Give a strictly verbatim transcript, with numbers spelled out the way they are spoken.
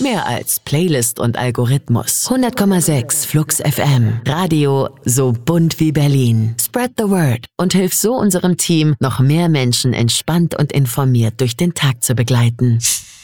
Mehr als Playlist und Algorithmus. hundert Komma sechs Flux F M. Radio so bunt wie Berlin. Spread the word und hilf so unserem Team, noch mehr Menschen entspannt und informiert durch den Tag zu begleiten.